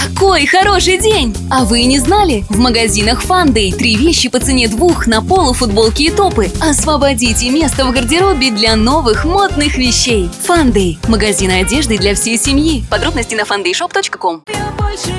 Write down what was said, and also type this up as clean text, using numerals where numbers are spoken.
Какой хороший день! А вы не знали? В магазинах Фандэй 3 вещи по цене 2 на полу, футболки и топы. Освободите место в гардеробе для новых модных вещей. Фандэй – магазин одежды для всей семьи. Подробности на fandayshop.com.